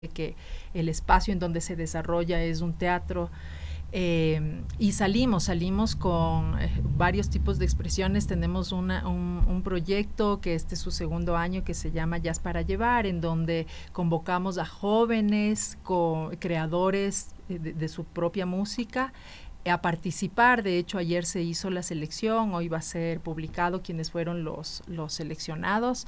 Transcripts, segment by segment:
que el espacio en donde se desarrolla es un teatro. Y salimos con varios tipos de expresiones. Tenemos un proyecto que este es su segundo año, que se llama Jazz para Llevar, en donde convocamos a jóvenes creadores de su propia música a participar. De hecho, ayer se hizo la selección, hoy va a ser publicado quiénes fueron los seleccionados.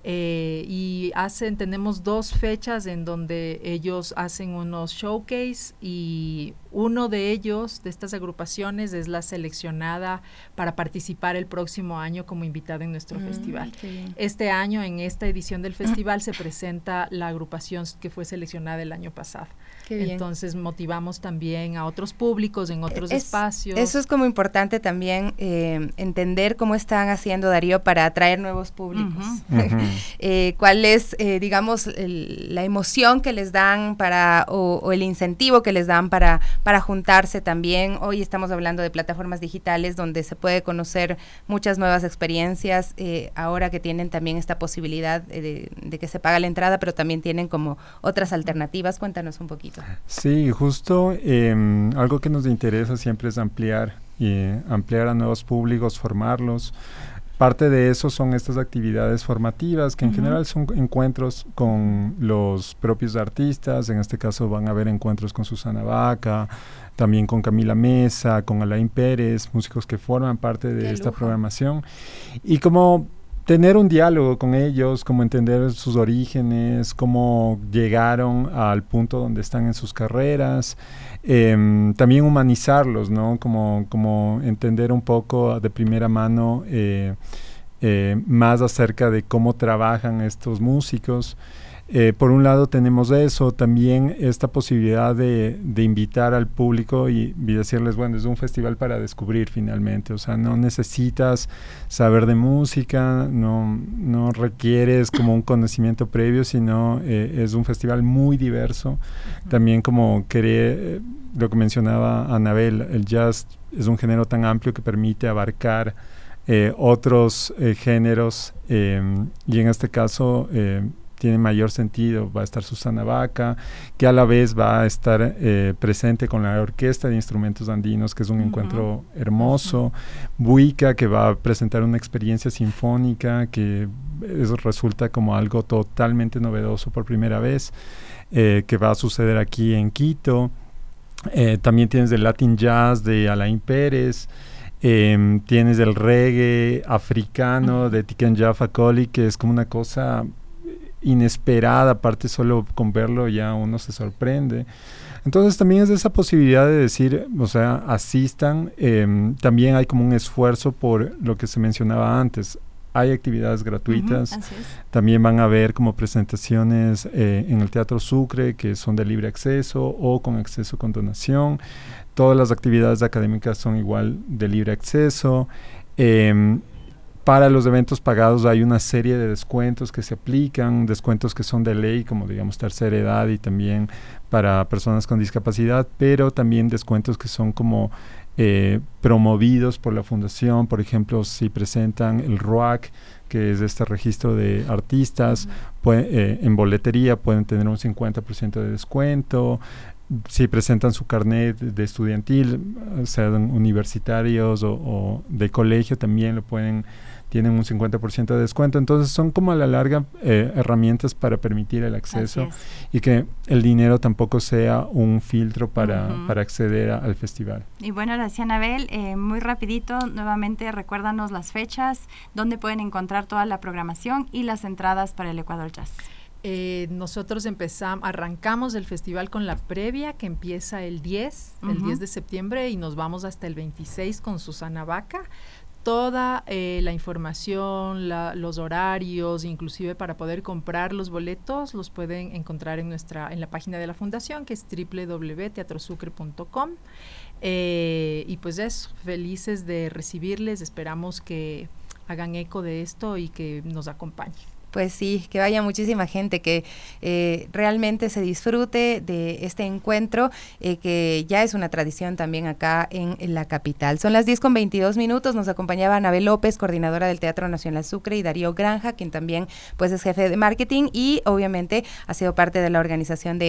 Y tenemos 2 fechas en donde ellos hacen unos showcase, y uno de ellos, de estas agrupaciones, es la seleccionada para participar el próximo año como invitada en nuestro festival. Este año, en esta edición del festival, se presenta la agrupación que fue seleccionada el año pasado. Entonces motivamos también a otros públicos en otros espacios. Eso es como importante también, entender cómo están haciendo, Darío, para atraer nuevos públicos. ¿Cuál es, digamos, la emoción que les dan o el incentivo que les dan para juntarse también? Hoy estamos hablando de plataformas digitales donde se puede conocer muchas nuevas experiencias, ahora que tienen también esta posibilidad de que se paga la entrada, pero también tienen como otras alternativas. Cuéntanos un poquito. Sí, justo algo que nos interesa siempre es ampliar a nuevos públicos, formarlos. Parte de eso son estas actividades formativas, que en general son encuentros con los propios artistas. En este caso van a haber encuentros con Susana Baca, también con Camila Mesa, con Alain Pérez, músicos que forman parte de esta programación. Y como tener un diálogo con ellos, como entender sus orígenes, cómo llegaron al punto donde están en sus carreras, también humanizarlos, ¿no? Como entender un poco de primera mano más acerca de cómo trabajan estos músicos. Por un lado tenemos eso, también esta posibilidad de invitar al público y decirles, bueno, es un festival para descubrir finalmente, o sea, no necesitas saber de música, no requieres como un conocimiento previo, sino es un festival muy diverso. También como lo que mencionaba Anabel, el jazz es un género tan amplio que permite abarcar otros géneros, y en este caso tiene mayor sentido. Va a estar Susana Baca, que a la vez va a estar presente con la Orquesta de Instrumentos Andinos, que es un encuentro hermoso. Buica, que va a presentar una experiencia sinfónica que eso resulta como algo totalmente novedoso por primera vez, que va a suceder aquí en Quito. También tienes el Latin Jazz de Alain Pérez. Tienes el reggae africano de Tiken Jah Fakoly, que es como una cosa inesperada, aparte solo con verlo ya uno se sorprende. Entonces también es esa posibilidad de decir, o sea, asistan. También hay como un esfuerzo por lo que se mencionaba antes. Hay actividades gratuitas, también van a haber como presentaciones en el Teatro Sucre, que son de libre acceso o con acceso con donación. Todas las actividades académicas son igual de libre acceso. Para los eventos pagados hay una serie de descuentos que se aplican, descuentos que son de ley, como digamos tercera edad y también para personas con discapacidad, pero también descuentos que son como promovidos por la fundación. Por ejemplo, si presentan el ROAC, que es este registro de artistas, en boletería pueden tener un 50% de descuento. Si presentan su carnet de estudiantil, sean universitarios o de colegio, también tienen un 50% de descuento. Entonces son como a la larga herramientas para permitir el acceso y que el dinero tampoco sea un filtro para acceder al festival. Y bueno, ahora sí, Anabel, muy rapidito, nuevamente recuérdanos las fechas, dónde pueden encontrar toda la programación y las entradas para el Ecuador Jazz. Nosotros arrancamos el festival con la previa, que empieza el 10 de septiembre, y nos vamos hasta el 26 con Susana Baca. Toda la información, los horarios, inclusive para poder comprar los boletos, los pueden encontrar en la página de la fundación, que es www.teatrosucre.com. Y pues eso, felices de recibirles, esperamos que hagan eco de esto y que nos acompañen. Pues sí, que vaya muchísima gente, que realmente se disfrute de este encuentro, que ya es una tradición también acá en la capital. Son las 10:22, nos acompañaba Anabel López, coordinadora del Teatro Nacional Sucre, y Darío Granja, quien también pues es jefe de marketing y obviamente ha sido parte de la organización de